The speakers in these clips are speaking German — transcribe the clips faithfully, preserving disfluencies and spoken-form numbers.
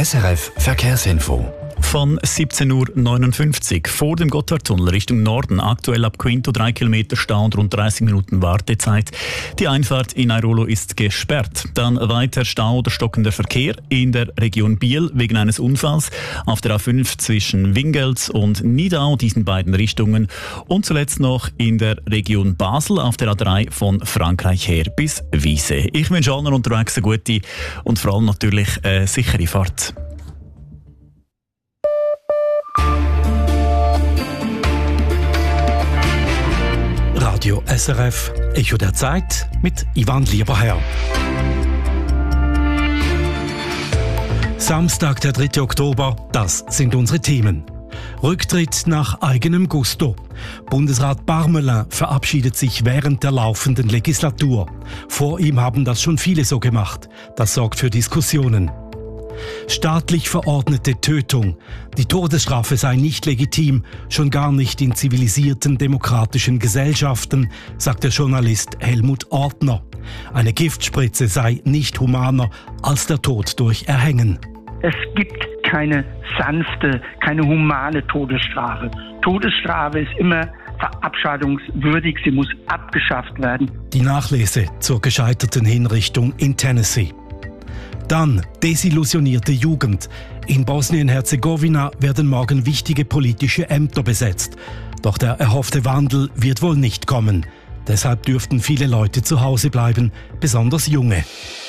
S R F Verkehrsinfo. Von siebzehn Uhr neunundfünfzig vor dem Gotthardtunnel Richtung Norden. Aktuell ab Quinto drei Kilometer Stau und rund dreißig Minuten Wartezeit. Die Einfahrt in Airolo ist gesperrt. Dann weiter Stau oder stockender Verkehr in der Region Biel wegen eines Unfalls auf der A fünf zwischen Wingels und Nidau, diesen beiden Richtungen. Und zuletzt noch in der Region Basel auf der A drei von Frankreich her bis Wiese. Ich wünsche allen unterwegs eine gute und vor allem natürlich eine sichere Fahrt. Radio S R F, Echo der Zeit mit Ivan Lieberherr. Samstag, der dritte Oktober, das sind unsere Themen. Rücktritt nach eigenem Gusto. Bundesrat Parmelin verabschiedet sich während der laufenden Legislatur. Vor ihm haben das schon viele so gemacht. Das sorgt für Diskussionen. Staatlich verordnete Tötung. Die Todesstrafe sei nicht legitim, schon gar nicht in zivilisierten demokratischen Gesellschaften, sagt der Journalist Helmut Ortner. Eine Giftspritze sei nicht humaner als der Tod durch Erhängen. Es gibt keine sanfte, keine humane Todesstrafe. Todesstrafe ist immer verabscheuungswürdig, sie muss abgeschafft werden. Die Nachlese zur gescheiterten Hinrichtung in Tennessee. Dann desillusionierte Jugend. In Bosnien-Herzegowina werden morgen wichtige politische Ämter besetzt. Doch der erhoffte Wandel wird wohl nicht kommen. Deshalb dürften viele Leute zu Hause bleiben, besonders junge.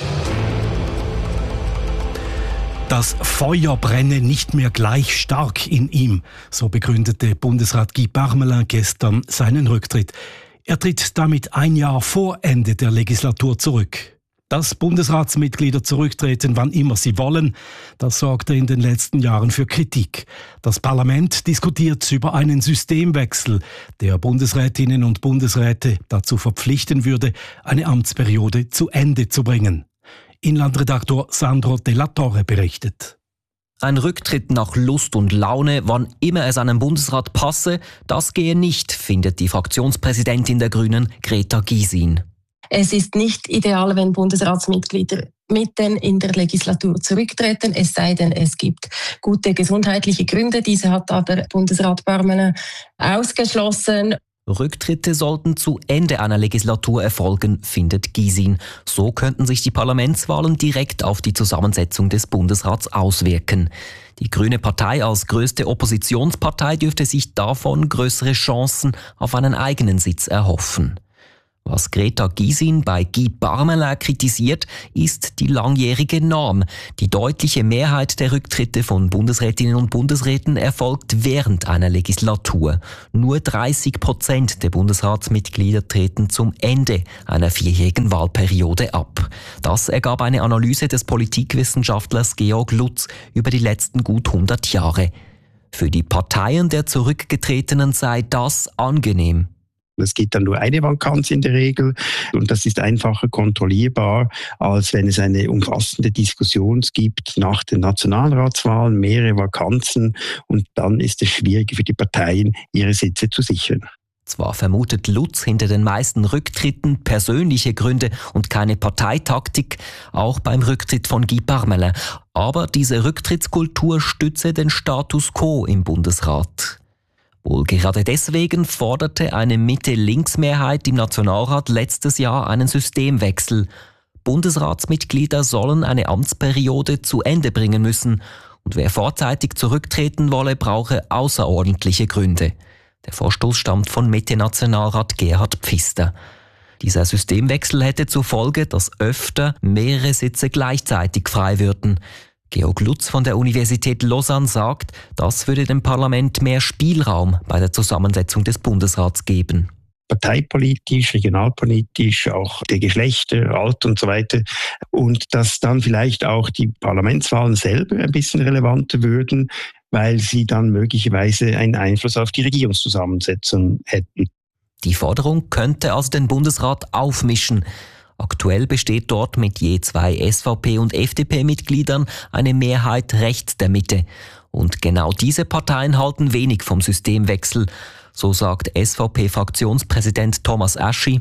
Das Feuer brenne nicht mehr gleich stark in ihm, so begründete Bundesrat Guy Parmelin gestern seinen Rücktritt. Er tritt damit ein Jahr vor Ende der Legislatur zurück. Dass Bundesratsmitglieder zurücktreten, wann immer sie wollen, das sorgte in den letzten Jahren für Kritik. Das Parlament diskutiert über einen Systemwechsel, der Bundesrätinnen und Bundesräte dazu verpflichten würde, eine Amtsperiode zu Ende zu bringen. Inlandredaktor Sandro Della Torre berichtet. Ein Rücktritt nach Lust und Laune, wann immer es einem Bundesrat passe, das gehe nicht, findet die Fraktionspräsidentin der Grünen, Greta Gysin. Es ist nicht ideal, wenn Bundesratsmitglieder mitten in der Legislatur zurücktreten, es sei denn, es gibt gute gesundheitliche Gründe. Diese hat aber Bundesrat Parmelin ausgeschlossen. Rücktritte sollten zu Ende einer Legislatur erfolgen, findet Gysin. So könnten sich die Parlamentswahlen direkt auf die Zusammensetzung des Bundesrats auswirken. Die Grüne Partei als größte Oppositionspartei dürfte sich davon größere Chancen auf einen eigenen Sitz erhoffen. Was Greta Gysin bei Guy Parmelin kritisiert, ist die langjährige Norm. Die deutliche Mehrheit der Rücktritte von Bundesrätinnen und Bundesräten erfolgt während einer Legislatur. Nur dreißig Prozent der Bundesratsmitglieder treten zum Ende einer vierjährigen Wahlperiode ab. Das ergab eine Analyse des Politikwissenschaftlers Georg Lutz über die letzten gut hundert Jahre. Für die Parteien der Zurückgetretenen sei das angenehm. Es gibt dann nur eine Vakanz in der Regel und das ist einfacher kontrollierbar, als wenn es eine umfassende Diskussion gibt nach den Nationalratswahlen, mehrere Vakanzen und dann ist es schwieriger für die Parteien, ihre Sitze zu sichern. Zwar vermutet Lutz hinter den meisten Rücktritten persönliche Gründe und keine Parteitaktik, auch beim Rücktritt von Guy Parmelin, aber diese Rücktrittskultur stütze den Status quo im Bundesrat. Wohl gerade deswegen forderte eine Mitte-Links-Mehrheit im Nationalrat letztes Jahr einen Systemwechsel. Bundesratsmitglieder sollen eine Amtsperiode zu Ende bringen müssen und wer vorzeitig zurücktreten wolle, brauche außerordentliche Gründe. Der Vorstoß stammt von Mitte-Nationalrat Gerhard Pfister. Dieser Systemwechsel hätte zur Folge, dass öfter mehrere Sitze gleichzeitig frei würden. Georg Lutz von der Universität Lausanne sagt, das würde dem Parlament mehr Spielraum bei der Zusammensetzung des Bundesrats geben. Parteipolitisch, regionalpolitisch, auch der Geschlechter, Alter und so weiter. Und dass dann vielleicht auch die Parlamentswahlen selber ein bisschen relevanter würden, weil sie dann möglicherweise einen Einfluss auf die Regierungszusammensetzung hätten. Die Forderung könnte also den Bundesrat aufmischen. Aktuell besteht dort mit je zwei S V P- und F D P-Mitgliedern eine Mehrheit rechts der Mitte. Und genau diese Parteien halten wenig vom Systemwechsel. So sagt S V P-Fraktionspräsident Thomas Aschi.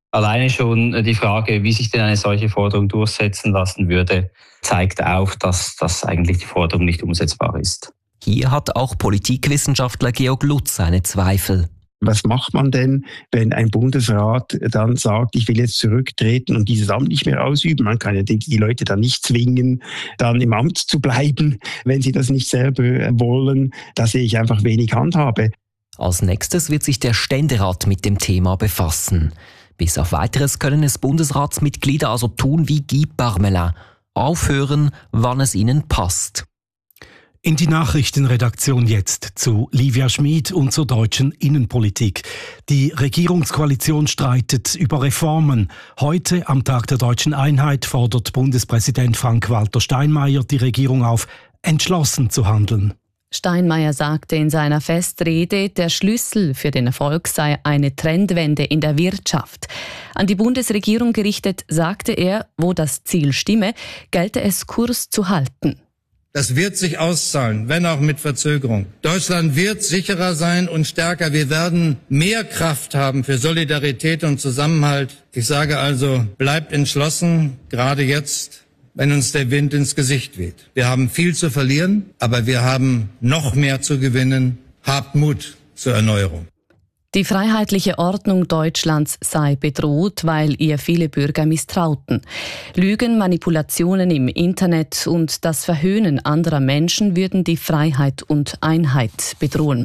Alleine schon die Frage, wie sich denn eine solche Forderung durchsetzen lassen würde, zeigt auf, dass das eigentlich die Forderung nicht umsetzbar ist. Hier hat auch Politikwissenschaftler Georg Lutz seine Zweifel. Was macht man denn, wenn ein Bundesrat dann sagt, ich will jetzt zurücktreten und dieses Amt nicht mehr ausüben? Man kann ja die, die Leute dann nicht zwingen, dann im Amt zu bleiben, wenn sie das nicht selber wollen. Da sehe ich einfach wenig Handhabe. Als nächstes wird sich der Ständerat mit dem Thema befassen. Bis auf Weiteres können es Bundesratsmitglieder also tun wie Guy Parmelin. Aufhören, wann es ihnen passt. In die Nachrichtenredaktion jetzt zu Livia Schmid und zur deutschen Innenpolitik. Die Regierungskoalition streitet über Reformen. Heute, am Tag der deutschen Einheit, fordert Bundespräsident Frank-Walter Steinmeier die Regierung auf, entschlossen zu handeln. Steinmeier sagte in seiner Festrede, der Schlüssel für den Erfolg sei eine Trendwende in der Wirtschaft. An die Bundesregierung gerichtet sagte er, wo das Ziel stimme, gelte es, Kurs zu halten. Das wird sich auszahlen, wenn auch mit Verzögerung. Deutschland wird sicherer sein und stärker. Wir werden mehr Kraft haben für Solidarität und Zusammenhalt. Ich sage also, bleibt entschlossen, gerade jetzt, wenn uns der Wind ins Gesicht weht. Wir haben viel zu verlieren, aber wir haben noch mehr zu gewinnen. Habt Mut zur Erneuerung. Die freiheitliche Ordnung Deutschlands sei bedroht, weil ihr viele Bürger misstrauten. Lügen, Manipulationen im Internet und das Verhöhnen anderer Menschen würden die Freiheit und Einheit bedrohen.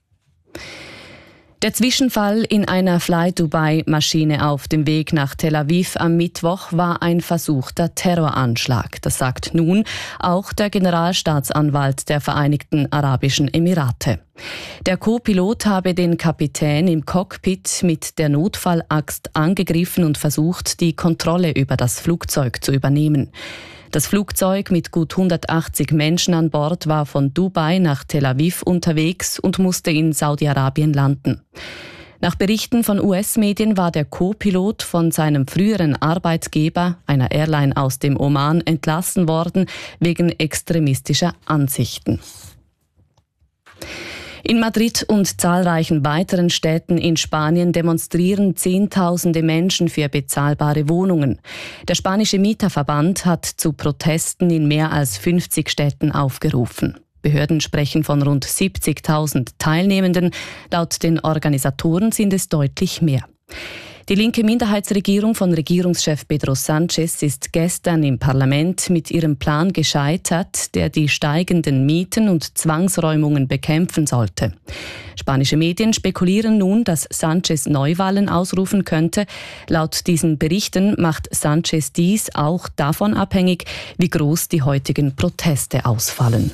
Der Zwischenfall in einer Fly-Dubai-Maschine auf dem Weg nach Tel Aviv am Mittwoch war ein versuchter Terroranschlag. Das sagt nun auch der Generalstaatsanwalt der Vereinigten Arabischen Emirate. Der Co-Pilot habe den Kapitän im Cockpit mit der Notfallaxt angegriffen und versucht, die Kontrolle über das Flugzeug zu übernehmen. Das Flugzeug mit gut hundertachtzig Menschen an Bord war von Dubai nach Tel Aviv unterwegs und musste in Saudi-Arabien landen. Nach Berichten von U S-Medien war der Co-Pilot von seinem früheren Arbeitgeber, einer Airline aus dem Oman, entlassen worden wegen extremistischer Ansichten. In Madrid und zahlreichen weiteren Städten in Spanien demonstrieren Zehntausende Menschen für bezahlbare Wohnungen. Der spanische Mieterverband hat zu Protesten in mehr als fünfzig Städten aufgerufen. Behörden sprechen von rund siebzigtausend Teilnehmenden. Laut den Organisatoren sind es deutlich mehr. Die linke Minderheitsregierung von Regierungschef Pedro Sánchez ist gestern im Parlament mit ihrem Plan gescheitert, der die steigenden Mieten und Zwangsräumungen bekämpfen sollte. Spanische Medien spekulieren nun, dass Sánchez Neuwahlen ausrufen könnte. Laut diesen Berichten macht Sánchez dies auch davon abhängig, wie groß die heutigen Proteste ausfallen.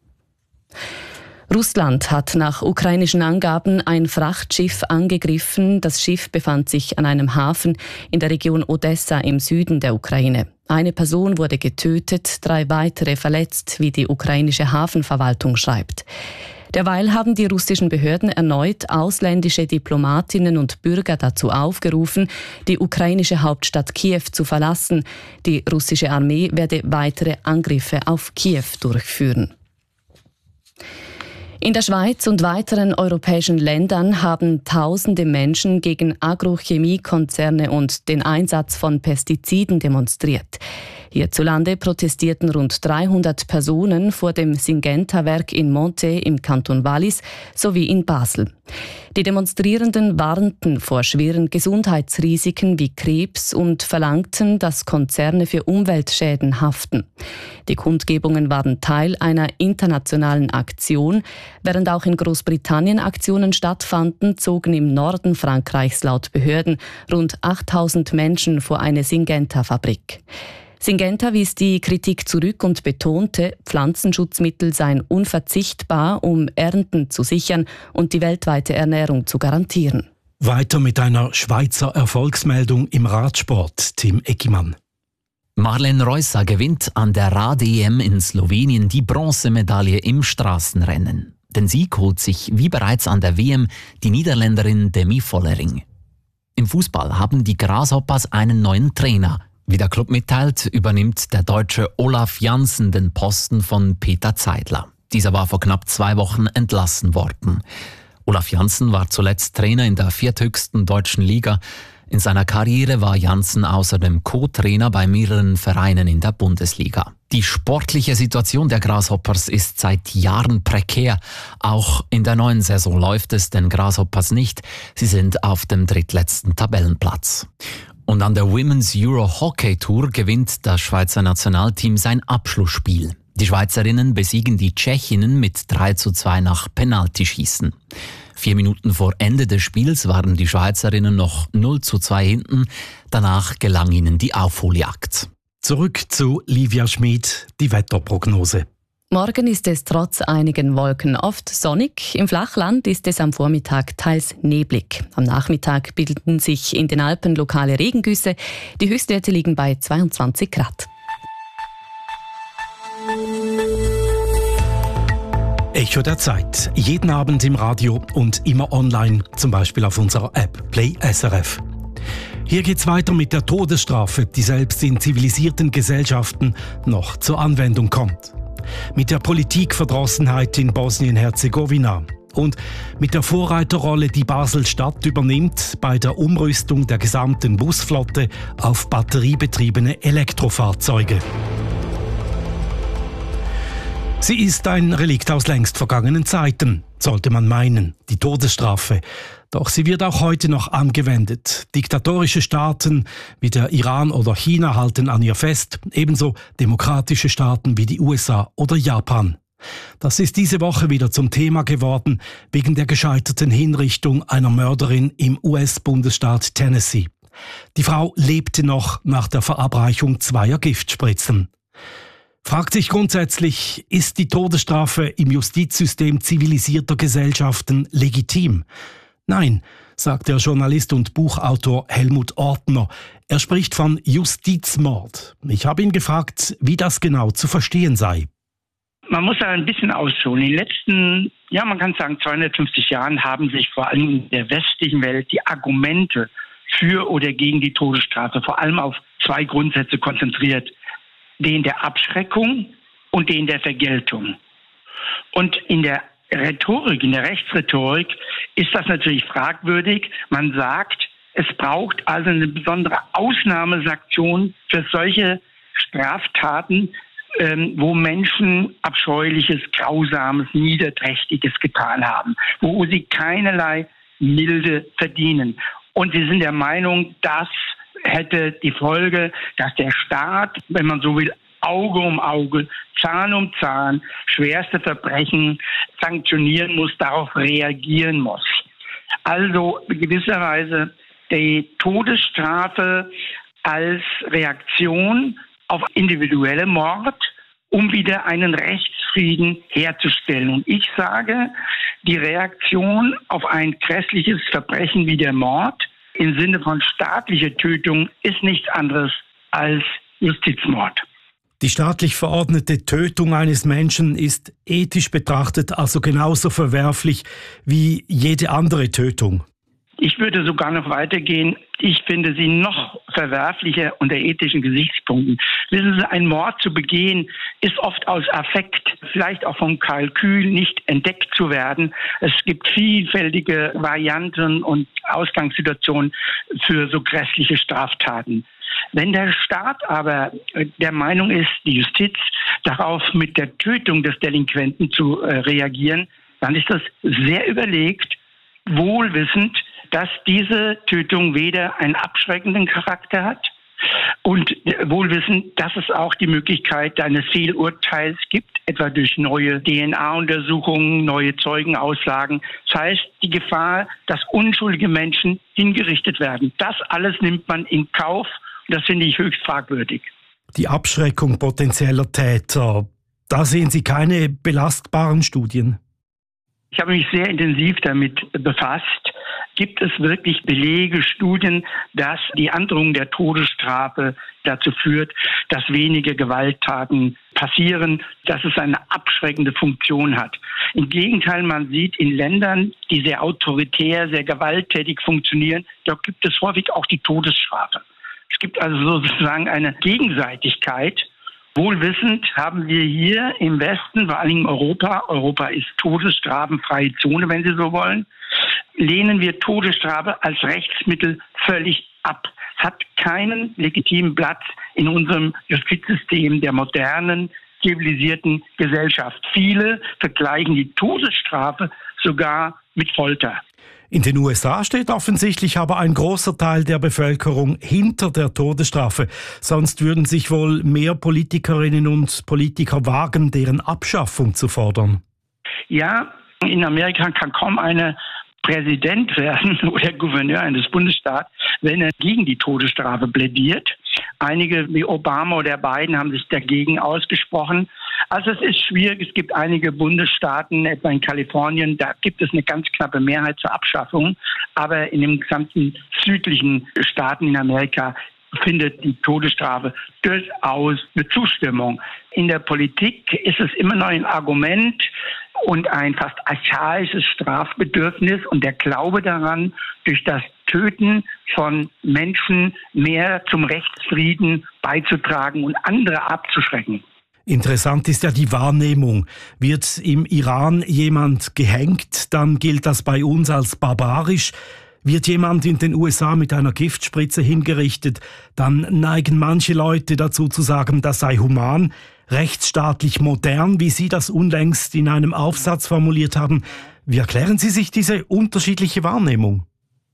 Russland hat nach ukrainischen Angaben ein Frachtschiff angegriffen. Das Schiff befand sich an einem Hafen in der Region Odessa im Süden der Ukraine. Eine Person wurde getötet, drei weitere verletzt, wie die ukrainische Hafenverwaltung schreibt. Derweil haben die russischen Behörden erneut ausländische Diplomatinnen und Bürger dazu aufgerufen, die ukrainische Hauptstadt Kiew zu verlassen. Die russische Armee werde weitere Angriffe auf Kiew durchführen. In der Schweiz und weiteren europäischen Ländern haben tausende Menschen gegen Agrochemiekonzerne und den Einsatz von Pestiziden demonstriert. Hierzulande protestierten rund dreihundert Personen vor dem Syngenta-Werk in Montet im Kanton Wallis sowie in Basel. Die Demonstrierenden warnten vor schweren Gesundheitsrisiken wie Krebs und verlangten, dass Konzerne für Umweltschäden haften. Die Kundgebungen waren Teil einer internationalen Aktion. Während auch in Großbritannien Aktionen stattfanden, zogen im Norden Frankreichs laut Behörden rund achttausend Menschen vor eine Syngenta-Fabrik. Syngenta wies die Kritik zurück und betonte, Pflanzenschutzmittel seien unverzichtbar, um Ernten zu sichern und die weltweite Ernährung zu garantieren. Weiter mit einer Schweizer Erfolgsmeldung im Radsport, Tim Eckimann. Marlen Reusser gewinnt an der Rad-E M in Slowenien die Bronzemedaille im Straßenrennen. Den Sieg holt sich wie bereits an der W M die Niederländerin Demi Vollering. Im Fußball haben die Grasshoppers einen neuen Trainer. Wie der Club mitteilt, übernimmt der Deutsche Olaf Janssen den Posten von Peter Zeidler. Dieser war vor knapp zwei Wochen entlassen worden. Olaf Janssen war zuletzt Trainer in der vierthöchsten deutschen Liga. In seiner Karriere war Janssen außerdem Co-Trainer bei mehreren Vereinen in der Bundesliga. Die sportliche Situation der Grasshoppers ist seit Jahren prekär. Auch in der neuen Saison läuft es den Grasshoppers nicht. Sie sind auf dem drittletzten Tabellenplatz. Und an der Women's Euro Hockey Tour gewinnt das Schweizer Nationalteam sein Abschlussspiel. Die Schweizerinnen besiegen die Tschechinnen mit drei zu zwei nach Penaltyschießen. Vier Minuten vor Ende des Spiels waren die Schweizerinnen noch null zu zwei hinten. Danach gelang ihnen die Aufholjagd. Zurück zu Livia Schmid, die Wetterprognose. Morgen ist es trotz einigen Wolken oft sonnig. Im Flachland ist es am Vormittag teils neblig. Am Nachmittag bildeten sich in den Alpen lokale Regengüsse. Die Höchstwerte liegen bei zweiundzwanzig Grad. Echo der Zeit. Jeden Abend im Radio und immer online, zum Beispiel auf unserer App Play S R F. Hier geht's weiter mit der Todesstrafe, die selbst in zivilisierten Gesellschaften noch zur Anwendung kommt. Mit der Politikverdrossenheit in Bosnien-Herzegowina und mit der Vorreiterrolle, die Basel-Stadt übernimmt bei der Umrüstung der gesamten Busflotte auf batteriebetriebene Elektrofahrzeuge. Sie ist ein Relikt aus längst vergangenen Zeiten, sollte man meinen, die Todesstrafe. Doch sie wird auch heute noch angewendet. Diktatorische Staaten wie der Iran oder China halten an ihr fest, ebenso demokratische Staaten wie die U S A oder Japan. Das ist diese Woche wieder zum Thema geworden, wegen der gescheiterten Hinrichtung einer Mörderin im U S-Bundesstaat Tennessee. Die Frau lebte noch nach der Verabreichung zweier Giftspritzen. Fragt sich grundsätzlich, ist die Todesstrafe im Justizsystem zivilisierter Gesellschaften legitim? Nein, sagt der Journalist und Buchautor Helmut Ortner. Er spricht von Justizmord. Ich habe ihn gefragt, wie das genau zu verstehen sei. Man muss da ein bisschen ausholen. In den letzten, ja man kann sagen, zweihundertfünfzig Jahren haben sich vor allem in der westlichen Welt die Argumente für oder gegen die Todesstrafe vor allem auf zwei Grundsätze konzentriert. Den der Abschreckung und den der Vergeltung. Und in der Rhetorik, in der Rechtsrhetorik ist das natürlich fragwürdig. Man sagt, es braucht also eine besondere Ausnahmesanktion für solche Straftaten, ähm, wo Menschen Abscheuliches, Grausames, Niederträchtiges getan haben, wo sie keinerlei Milde verdienen. Und sie sind der Meinung, dass hätte die Folge, dass der Staat, wenn man so will, Auge um Auge, Zahn um Zahn, schwerste Verbrechen sanktionieren muss, darauf reagieren muss. Also gewisserweise die Todesstrafe als Reaktion auf individuelle Mord, um wieder einen Rechtsfrieden herzustellen. Und ich sage, die Reaktion auf ein grässliches Verbrechen wie der Mord im Sinne von staatlicher Tötung ist nichts anderes als Justizmord. Die staatlich verordnete Tötung eines Menschen ist ethisch betrachtet also genauso verwerflich wie jede andere Tötung. Ich würde sogar noch weitergehen. Ich finde sie noch verwerflicher unter ethischen Gesichtspunkten. Wissen Sie, ein Mord zu begehen, ist oft aus Affekt, vielleicht auch vom Kalkül nicht entdeckt zu werden. Es gibt vielfältige Varianten und Ausgangssituationen für so grässliche Straftaten. Wenn der Staat aber der Meinung ist, die Justiz, darauf mit der Tötung des Delinquenten zu äh, reagieren, dann ist das sehr überlegt, wohlwissend, dass diese Tötung weder einen abschreckenden Charakter hat und wohlwissend, dass es auch die Möglichkeit eines Fehlurteils gibt, etwa durch neue D N A-Untersuchungen, neue Zeugenaussagen. Das heißt, die Gefahr, dass unschuldige Menschen hingerichtet werden. Das alles nimmt man in Kauf und das finde ich höchst fragwürdig. Die Abschreckung potenzieller Täter, da sehen Sie keine belastbaren Studien? Ich habe mich sehr intensiv damit befasst. Gibt es wirklich Belege, Studien, dass die Androhung der Todesstrafe dazu führt, dass weniger Gewalttaten passieren, dass es eine abschreckende Funktion hat? Im Gegenteil, man sieht in Ländern, die sehr autoritär, sehr gewalttätig funktionieren, da gibt es häufig auch die Todesstrafe. Es gibt also sozusagen eine Gegenseitigkeit. Wohlwissend haben wir hier im Westen, vor allem in Europa, Europa ist todesstrafenfreie Zone, wenn Sie so wollen, lehnen wir Todesstrafe als Rechtsmittel völlig ab. Es hat keinen legitimen Platz in unserem Justizsystem der modernen, zivilisierten Gesellschaft. Viele vergleichen die Todesstrafe sogar mit Folter. In den U S A steht offensichtlich aber ein großer Teil der Bevölkerung hinter der Todesstrafe. Sonst würden sich wohl mehr Politikerinnen und Politiker wagen, deren Abschaffung zu fordern. Ja, in Amerika kann kaum eine Präsident werden oder Gouverneur eines Bundesstaats, wenn er gegen die Todesstrafe plädiert. Einige wie Obama oder Biden haben sich dagegen ausgesprochen. Also es ist schwierig. Es gibt einige Bundesstaaten, etwa in Kalifornien, da gibt es eine ganz knappe Mehrheit zur Abschaffung. Aber in den gesamten südlichen Staaten in Amerika findet die Todesstrafe durchaus eine Zustimmung. In der Politik ist es immer noch ein Argument und ein fast archaisches Strafbedürfnis und der Glaube daran, durch das Töten von Menschen mehr zum Rechtsfrieden beizutragen und andere abzuschrecken. Interessant ist ja die Wahrnehmung. Wird im Iran jemand gehängt, dann gilt das bei uns als barbarisch. Wird jemand in den U S A mit einer Giftspritze hingerichtet, dann neigen manche Leute dazu zu sagen, das sei human, rechtsstaatlich modern, wie Sie das unlängst in einem Aufsatz formuliert haben. Wie erklären Sie sich diese unterschiedliche Wahrnehmung?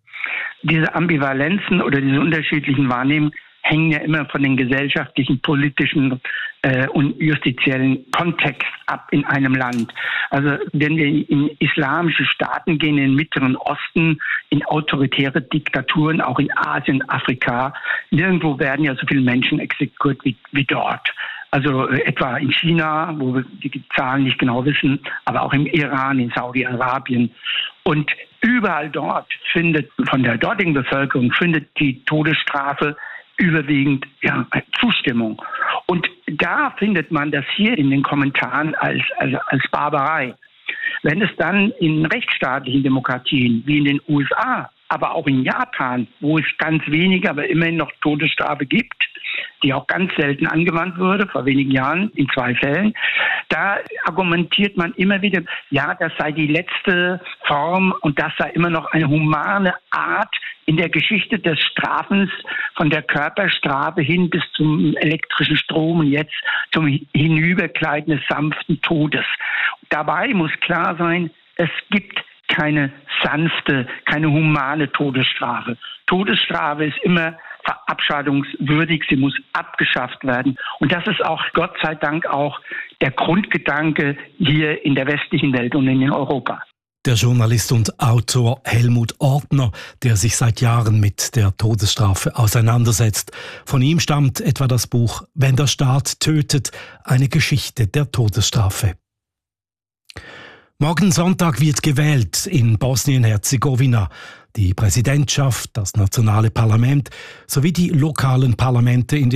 Diese Ambivalenzen oder diese unterschiedlichen Wahrnehmungen hängen ja immer von den gesellschaftlichen, politischen äh, und justiziellen Kontext ab in einem Land. Also wenn wir in islamische Staaten gehen, in den Mittleren Osten, in autoritäre Diktaturen, auch in Asien, Afrika, nirgendwo werden ja so viele Menschen exekutiert wie, wie dort. Also äh, etwa in China, wo wir die Zahlen nicht genau wissen, aber auch im Iran, in Saudi-Arabien. Und überall dort findet, von der dortigen Bevölkerung, findet die Todesstrafe überwiegend ja, Zustimmung. Und da findet man das hier in den Kommentaren als, als, als Barbarei. Wenn es dann in rechtsstaatlichen Demokratien wie in den U S A, aber auch in Japan, wo es ganz wenige, aber immerhin noch Todesstrafe gibt, die auch ganz selten angewandt wurde, vor wenigen Jahren in zwei Fällen, da argumentiert man immer wieder, ja, das sei die letzte Form und das sei immer noch eine humane Art in der Geschichte des Strafens von der Körperstrafe hin bis zum elektrischen Strom und jetzt zum Hinübergleiten des sanften Todes. Dabei muss klar sein, es gibt keine sanfte, keine humane Todesstrafe. Todesstrafe ist immer verabschiedungswürdig, sie muss abgeschafft werden. Und das ist auch, Gott sei Dank, auch der Grundgedanke hier in der westlichen Welt und in Europa. Der Journalist und Autor Helmut Ortner, der sich seit Jahren mit der Todesstrafe auseinandersetzt. Von ihm stammt etwa das Buch »Wenn der Staat tötet, eine Geschichte der Todesstrafe«. Morgen Sonntag wird gewählt in Bosnien-Herzegowina. Die Präsidentschaft, das nationale Parlament sowie die lokalen Parlamente in den